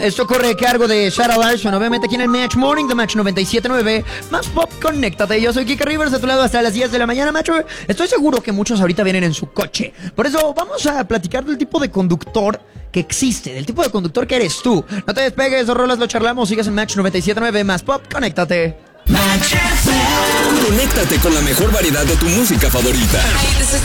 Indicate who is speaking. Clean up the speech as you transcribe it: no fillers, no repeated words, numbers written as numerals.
Speaker 1: Esto corre a cargo de Sarah Larson, obviamente aquí en el Match Morning de Match 97.9. Más Pop, conéctate. Yo soy Kika Rivers, de tu lado hasta las 10 de la mañana, macho. Estoy seguro que muchos ahorita vienen en su coche. Por eso vamos a platicar del tipo de conductor que existe, del tipo de conductor que eres tú. No te despegues, rolas, lo charlamos. Sigues en Match 97.9. Más Pop, conéctate.
Speaker 2: Conéctate con la mejor variedad de tu música favorita.